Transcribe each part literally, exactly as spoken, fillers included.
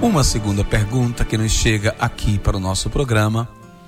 Uma segunda pergunta que nos chega aqui para o nosso programa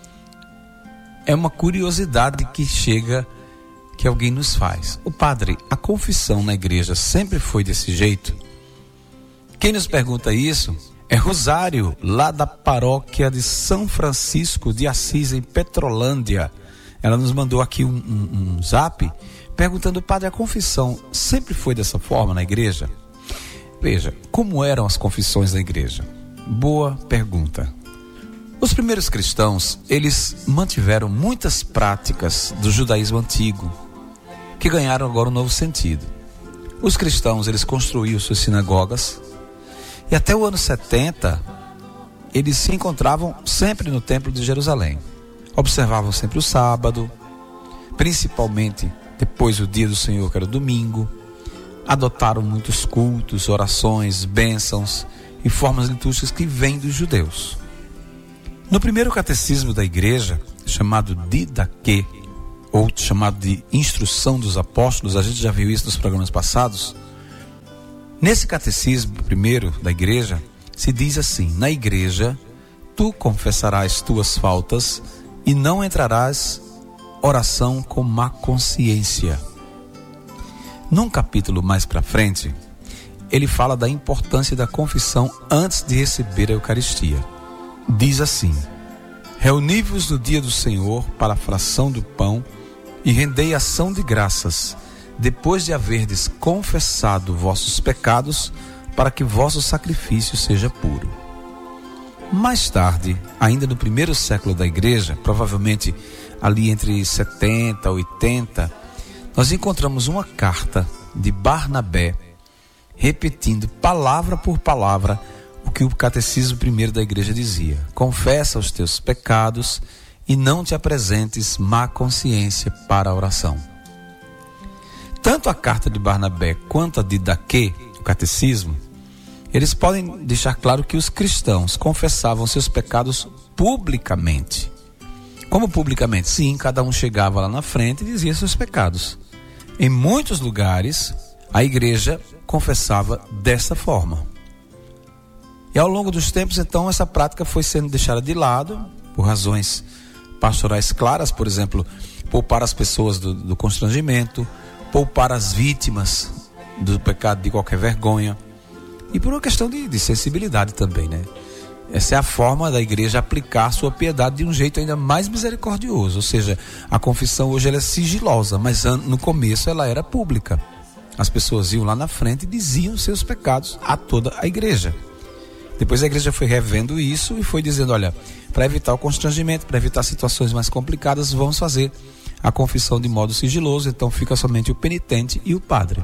é uma curiosidade que chega, que alguém nos faz. O padre, a confissão na igreja sempre foi desse jeito? Quem nos pergunta isso é Rosário, lá da paróquia de São Francisco de Assis, em Petrolândia. Ela nos mandou aqui um, um, um zap perguntando: padre, a confissão sempre foi dessa forma na igreja? Veja, como eram as confissões da igreja? Boa pergunta. Os primeiros cristãos, eles mantiveram muitas práticas do judaísmo antigo, que ganharam agora um novo sentido. Os cristãos, eles construíam suas sinagogas, e até o ano setenta, eles se encontravam sempre no templo de Jerusalém. Observavam sempre o sábado, principalmente depois do dia do Senhor, que era o domingo. Adotaram muitos cultos, orações, bênçãos e formas litúrgicas que vêm dos judeus. No primeiro catecismo da igreja, chamado Didaquê, ou chamado de Instrução dos Apóstolos, a gente já viu isso nos programas passados. Nesse catecismo primeiro da igreja, se diz assim: na igreja, tu confessarás tuas faltas e não entrarás oração com má consciência. Num capítulo mais para frente, ele fala da importância da confissão antes de receber a Eucaristia. Diz assim: reuni-vos no dia do Senhor para a fração do pão e rendei ação de graças, depois de haverdes confessado vossos pecados, para que vosso sacrifício seja puro. Mais tarde, ainda no primeiro século da igreja, provavelmente ali entre setenta e oitenta, nós encontramos uma carta de Barnabé, repetindo palavra por palavra o que o catecismo primeiro da igreja dizia: confessa os teus pecados e não te apresentes má consciência para a oração. Tanto a carta de Barnabé quanto a de Didaquê, o catecismo, eles podem deixar claro que os cristãos confessavam seus pecados publicamente. Como publicamente? Sim, cada um chegava lá na frente e dizia seus pecados. Em muitos lugares, a igreja confessava dessa forma. E ao longo dos tempos, então, essa prática foi sendo deixada de lado, por razões pastorais claras, por exemplo, poupar as pessoas do, do constrangimento, poupar as vítimas do pecado de qualquer vergonha, e por uma questão de, de sensibilidade também, né? Essa é a forma da igreja aplicar sua piedade de um jeito ainda mais misericordioso. Ou seja, a confissão hoje ela é sigilosa, mas no começo ela era pública. As pessoas iam lá na frente e diziam seus pecados a toda a igreja. Depois a igreja foi revendo isso e foi dizendo: olha, para evitar o constrangimento, para evitar situações mais complicadas, vamos fazer a confissão de modo sigiloso, então fica somente o penitente e o padre.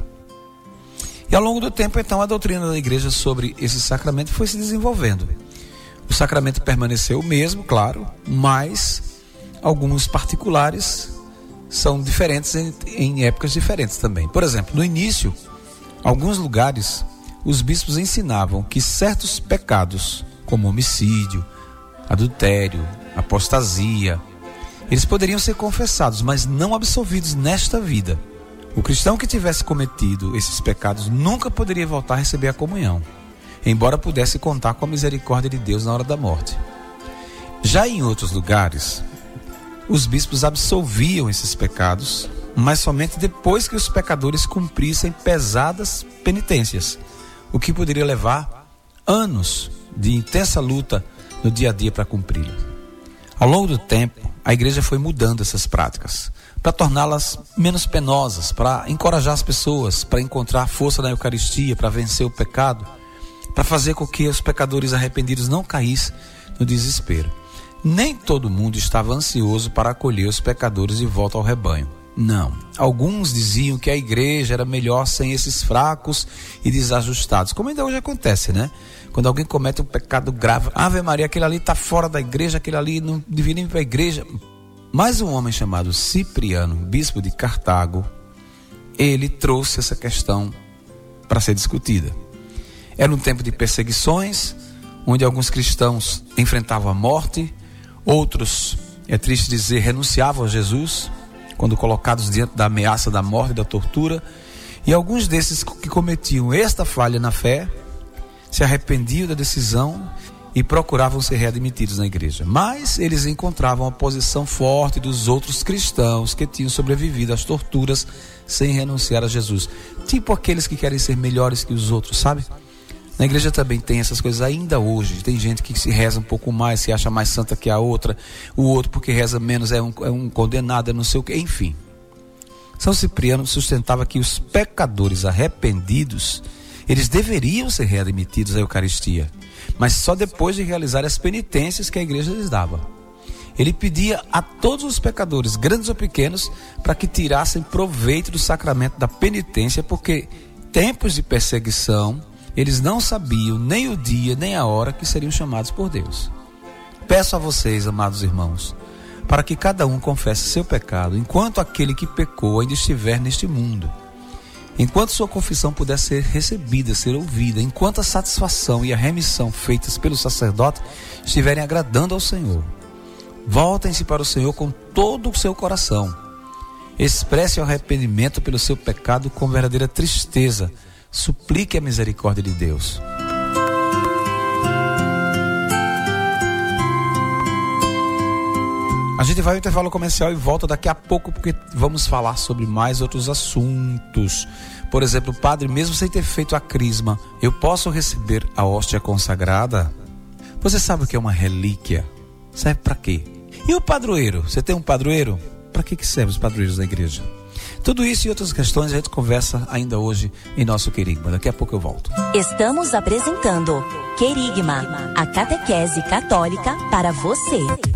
E ao longo do tempo, então, a doutrina da igreja sobre esse sacramento foi se desenvolvendo. O sacramento permaneceu o mesmo, claro, mas alguns particulares são diferentes em, em épocas diferentes também. Por exemplo, no início, alguns lugares, os bispos ensinavam que certos pecados, como homicídio, adultério, apostasia, eles poderiam ser confessados, mas não absolvidos nesta vida. O cristão que tivesse cometido esses pecados nunca poderia voltar a receber a comunhão, embora pudesse contar com a misericórdia de Deus na hora da morte. Já em outros lugares, os bispos absolviam esses pecados, mas somente depois que os pecadores cumprissem pesadas penitências, o que poderia levar anos de intensa luta no dia a dia para cumpri-lo. Ao longo do tempo, a igreja foi mudando essas práticas, para torná-las menos penosas, para encorajar as pessoas, para encontrar força na Eucaristia, para vencer o pecado, para fazer com que os pecadores arrependidos não caíssem no desespero. Nem todo mundo estava ansioso para acolher os pecadores de volta ao rebanho. Não. Alguns diziam que a igreja era melhor sem esses fracos e desajustados, como ainda hoje acontece, né? Quando alguém comete um pecado grave, Ave Maria, aquele ali está fora da igreja, aquele ali não devia nem ir para a igreja. Mas um homem chamado Cipriano, bispo de Cartago, ele trouxe essa questão para ser discutida. Era um tempo de perseguições, onde alguns cristãos enfrentavam a morte, outros, é triste dizer, renunciavam a Jesus, quando colocados diante da ameaça da morte e da tortura, e alguns desses que cometiam esta falha na fé, se arrependiam da decisão e procuravam ser readmitidos na igreja. Mas eles encontravam a oposição forte dos outros cristãos que tinham sobrevivido às torturas sem renunciar a Jesus. Tipo aqueles que querem ser melhores que os outros, sabe? Na igreja também tem essas coisas ainda hoje. Tem gente que se reza um pouco mais, se acha mais santa que a outra. O outro, porque reza menos, é um, é um condenado, é não sei o que. Enfim. São Cipriano sustentava que os pecadores arrependidos, eles deveriam ser readmitidos à Eucaristia, mas só depois de realizar as penitências que a igreja lhes dava. Ele pedia a todos os pecadores, grandes ou pequenos, para que tirassem proveito do sacramento da penitência, porque tempos de perseguição, eles não sabiam nem o dia nem a hora que seriam chamados por Deus. Peço a vocês, amados irmãos, para que cada um confesse seu pecado, enquanto aquele que pecou ainda estiver neste mundo. Enquanto sua confissão puder ser recebida, ser ouvida, enquanto a satisfação e a remissão feitas pelo sacerdote estiverem agradando ao Senhor. Voltem-se para o Senhor com todo o seu coração. Expresse o arrependimento pelo seu pecado com verdadeira tristeza. Suplique a misericórdia de Deus. A gente vai ao intervalo comercial e volta daqui a pouco, porque vamos falar sobre mais outros assuntos. Por exemplo, padre, mesmo sem ter feito a crisma, eu posso receber a hóstia consagrada? Você sabe o que é uma relíquia? Serve para quê? E o padroeiro? Você tem um padroeiro? Para que que servem os padroeiros da igreja? Tudo isso e outras questões a gente conversa ainda hoje em nosso Querigma. Daqui a pouco eu volto. Estamos apresentando Querigma, a catequese católica para você.